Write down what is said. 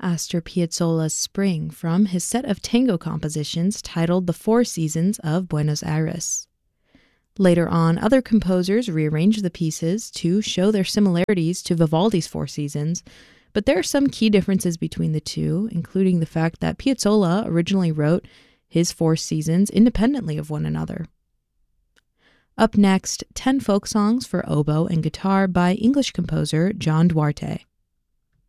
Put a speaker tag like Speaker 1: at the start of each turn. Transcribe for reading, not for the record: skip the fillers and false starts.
Speaker 1: Astor Piazzolla's Spring from his set of tango compositions titled The Four Seasons of Buenos Aires. Later on, other composers rearranged the pieces to show their similarities to Vivaldi's Four Seasons, but there are some key differences between the two, including the fact that Piazzolla originally wrote his Four Seasons independently of one another. Up next, 10 folk songs for oboe and guitar by English composer John Duarte.